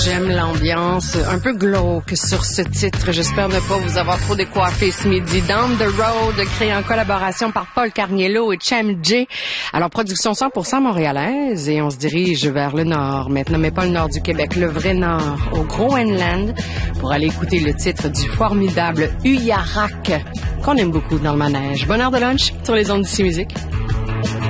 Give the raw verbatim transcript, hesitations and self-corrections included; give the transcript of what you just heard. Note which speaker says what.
Speaker 1: J'aime l'ambiance un peu glauque sur ce titre. J'espère ne pas vous avoir trop décoiffé ce midi. Down the Road, créé en collaboration par Paul Carniello et Cham J. Alors, production cent pour cent montréalaise et on se dirige vers le nord maintenant, mais pas le nord du Québec, le vrai nord, au Groenland, pour aller écouter le titre du formidable Uyarak, qu'on aime beaucoup dans le manège. Bonne heure de lunch sur les ondes d'ici musique.